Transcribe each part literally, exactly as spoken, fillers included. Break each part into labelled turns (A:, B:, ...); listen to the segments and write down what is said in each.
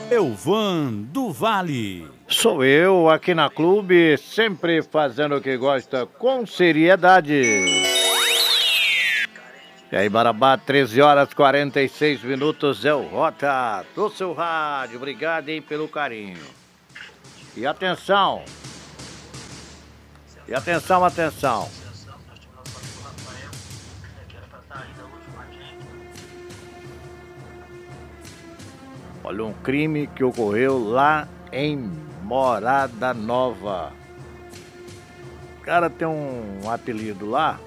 A: Elvan do Vale.
B: Sou eu aqui na Clube, sempre fazendo o que gosta com seriedade. E aí, Marabá, treze horas e quarenta e seis minutos é o Rota do seu rádio. Obrigado, hein, pelo carinho. E atenção. E atenção, atenção. Olha, um crime que ocorreu lá em Morada Nova. O cara tem um apelido lá,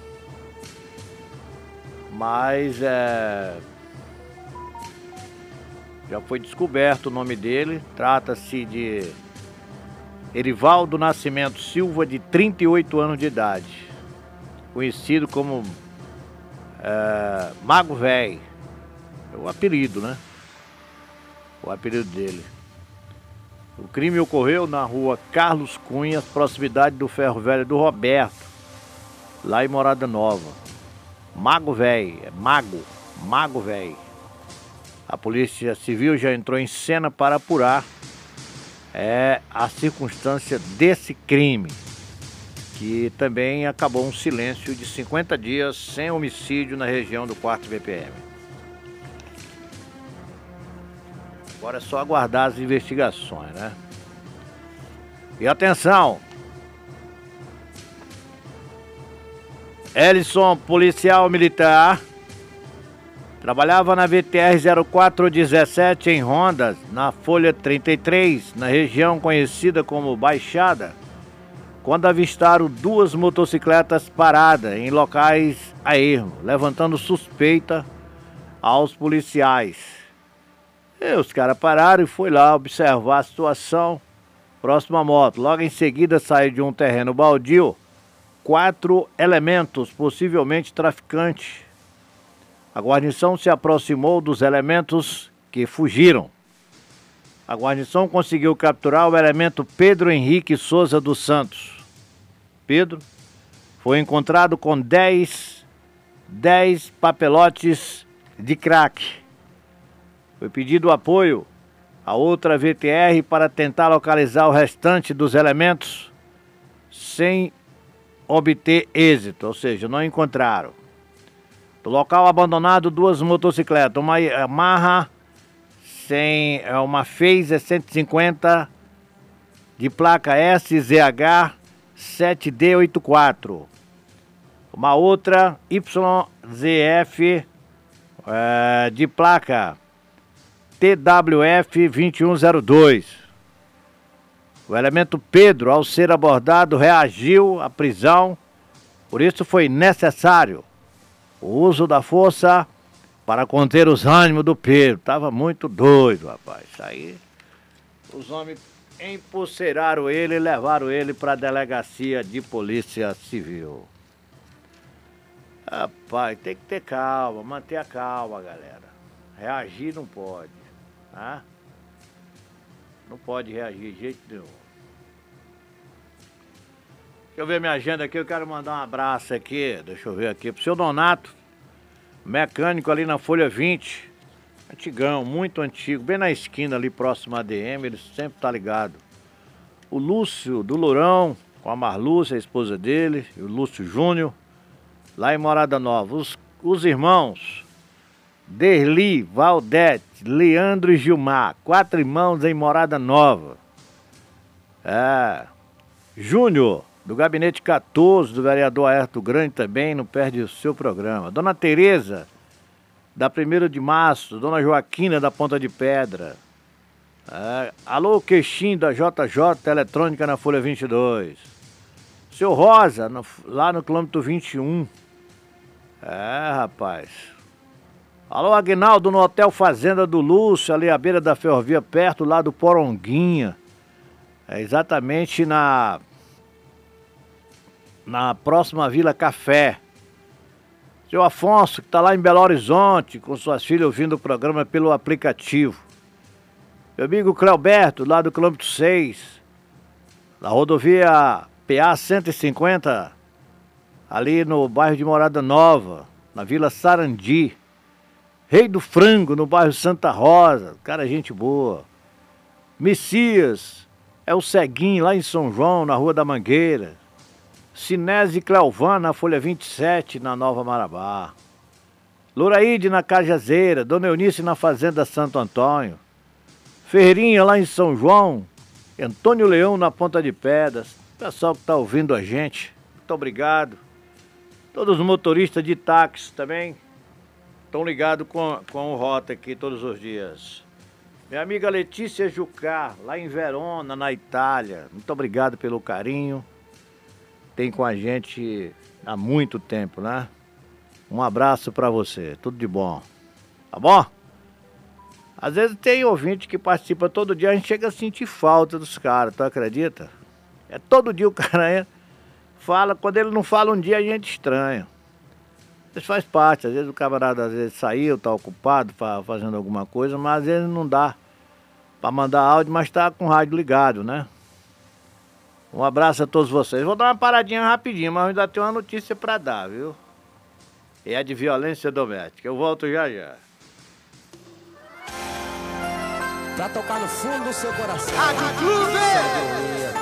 B: mas é... já foi descoberto o nome dele. Trata-se de Erivaldo Nascimento Silva, de trinta e oito anos de idade, conhecido como é, Mago Véi. É o apelido, né? O apelido dele. O crime ocorreu na rua Carlos Cunha, proximidade do Ferro Velho do Roberto, lá em Morada Nova. Mago Véi, é Mago, Mago Véi. A Polícia Civil já entrou em cena para apurar é, a circunstância desse crime, que também acabou um silêncio de cinquenta dias sem homicídio na região do quarto B P M. Agora é só aguardar as investigações, né? E atenção! Ellison, policial militar, trabalhava na V T R zero quatro dezessete em Rondas, na Folha trinta e três, na região conhecida como Baixada, quando avistaram duas motocicletas paradas em locais a ermo, levantando suspeita aos policiais. E os caras pararam e foi lá observar a situação. Próxima moto. Logo em seguida saiu de um terreno baldio quatro elementos, possivelmente traficantes. A guarnição se aproximou dos elementos que fugiram. A guarnição conseguiu capturar o elemento Pedro Henrique Souza dos Santos. Pedro foi encontrado com dez papelotes de crack. Foi pedido apoio a outra V T R para tentar localizar o restante dos elementos sem obter êxito, ou seja, não encontraram. Do local abandonado, duas motocicletas, uma Yamaha, sem, uma Phaser cento e cinquenta de placa S Z H sete D oitenta e quatro, uma outra Y Z F é, de placa T W F vinte e um zero dois. O elemento Pedro, ao ser abordado, reagiu à prisão, por isso foi necessário o uso da força para conter os ânimos do Pedro. Tava muito doido, rapaz. Aí os homens empulseiraram ele e levaram ele para a delegacia de polícia civil. Rapaz, tem que ter calma, manter a calma, galera. Reagir não pode. Ah, não pode reagir de jeito nenhum. Deixa eu ver minha agenda aqui, eu quero mandar um abraço aqui, deixa eu ver aqui, pro seu Donato, mecânico ali na Folha vinte, antigão, muito antigo, bem na esquina ali próximo à A D M, ele sempre tá ligado. O Lúcio do Lourão, com a Marlúcia, a esposa dele, e o Lúcio Júnior, lá em Morada Nova. Os, os irmãos Derli, Valdete, Leandro e Gilmar, quatro irmãos em Morada Nova. É, Júnior, do Gabinete quatorze, do vereador Aerto Grande também, não perde o seu programa. Dona Tereza, da primeiro de março, Dona Joaquina, da Ponta de Pedra. É, alô, Queixinho, da J J Eletrônica, na Folha vinte e dois. Seu Rosa, no, lá no quilômetro vinte e um. É, rapaz. Alô, Aguinaldo, no Hotel Fazenda do Lúcio, ali à beira da ferrovia, perto lá do Poronguinha. É exatamente na, na próxima Vila Café. Seu Afonso, que está lá em Belo Horizonte, com suas filhas ouvindo o programa pelo aplicativo. Meu amigo Cleoberto, lá do quilômetro seis, na rodovia P A cento e cinquenta, ali no bairro de Morada Nova, na Vila Sarandi. Rei do Frango, no bairro Santa Rosa. Cara, gente boa. Messias, é o Ceguinho, lá em São João, na Rua da Mangueira. Sinese Cleovan, na Folha vinte e sete, na Nova Marabá. Louraíde, na Cajazeira. Dona Eunice, na Fazenda Santo Antônio. Ferreirinha, lá em São João. Antônio Leão, na Ponta de Pedras. Pessoal que está ouvindo a gente, muito obrigado. Todos os motoristas de táxi também estão ligados com, com o Rota aqui todos os dias. Minha amiga Letícia Jucá, lá em Verona, na Itália. Muito obrigado pelo carinho. Tem com a gente há muito tempo, né? Um abraço pra você, tudo de bom. Tá bom? Às vezes tem ouvinte que participa todo dia, a gente chega a sentir falta dos caras, tu acredita? É todo dia o cara fala, quando ele não fala um dia a gente estranha. Isso faz parte, às vezes o camarada às vezes saiu, tá ocupado fazendo alguma coisa, mas às vezes não dá pra mandar áudio, mas tá com o rádio ligado, né? Um abraço a todos vocês. Vou dar uma paradinha rapidinho, mas ainda tem uma notícia pra dar, viu? É a de violência doméstica. Eu volto já já.
C: Pra tocar no fundo do seu coração.
D: Rádio Clube!